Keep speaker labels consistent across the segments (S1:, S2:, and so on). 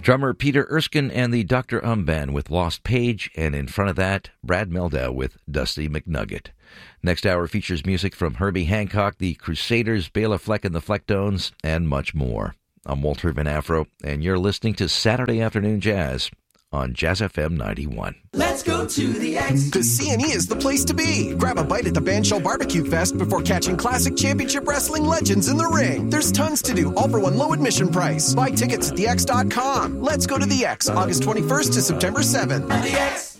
S1: Drummer Peter Erskine and the Dr. Band with Lost Page, and in front of that, Brad Meldau with Dusty McNugget. Next hour features music from Herbie Hancock, the Crusaders, Bela Fleck and the Flecktones, and much more. I'm Walter Van Afro, and you're listening to Saturday Afternoon Jazz on Jazz FM 91.
S2: Let's go to the X.
S3: Because C&E is the place to be. Grab a bite at the Bandshell Barbecue Fest before catching classic championship wrestling legends in the ring. There's tons to do, all for one low admission price. Buy tickets at thex.com. Let's go to the X, August 21st to September 7th.
S2: The X.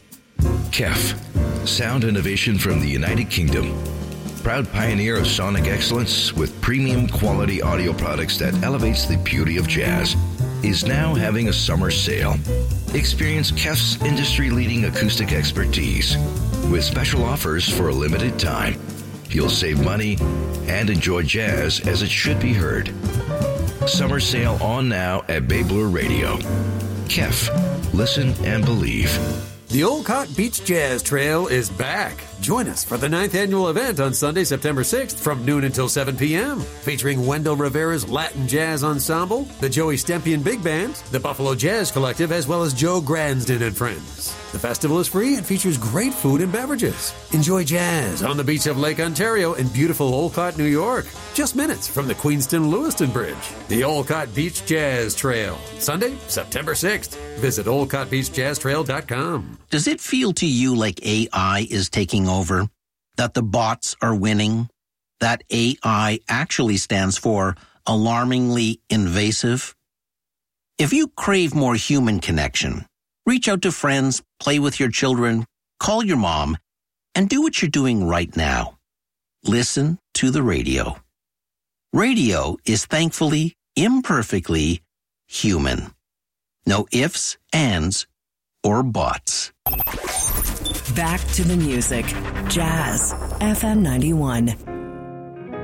S1: KEF, sound innovation from the United Kingdom. Proud pioneer of sonic excellence with premium quality audio products that elevates the beauty of jazz, is now having a summer sale. Experience KEF's industry-leading acoustic expertise with special offers for a limited time. You'll save money and enjoy jazz as it should be heard. Summer sale on now at Babler Radio. KEF, listen and believe.
S4: The Olcott Beach Jazz Trail is back. Join us for the 9th annual event on Sunday, September 6th from noon until 7 p.m. Featuring Wendell Rivera's Latin Jazz Ensemble, the Joey Stempian Big Band, the Buffalo Jazz Collective, as well as Joe Gransden and friends. The festival is free and features great food and beverages. Enjoy jazz on the beach of Lake Ontario in beautiful Olcott, New York. Just minutes from the Queenston-Lewiston Bridge. The Olcott Beach Jazz Trail. Sunday, September 6th. Visit OlcottBeachJazzTrail.com.
S5: Does it feel to you like AI is taking over? That the bots are winning? That AI actually stands for alarmingly invasive? If you crave more human connection, reach out to friends, play with your children, call your mom, and do what you're doing right now. Listen to the radio. Radio is thankfully, imperfectly human. No ifs, ands, or buts.
S6: Back to the music. Jazz FM 91.